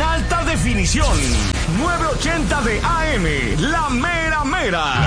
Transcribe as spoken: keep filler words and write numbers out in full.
en alta definición. nueve ochenta de A M, La Mera Mera.